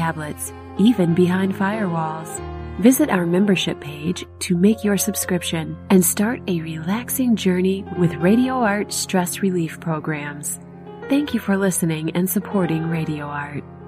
tablets, even behind firewalls. Visit our membership page to make your subscription and start a relaxing journey with Radio Art stress relief programs. Thank you for listening and supporting Radio Art.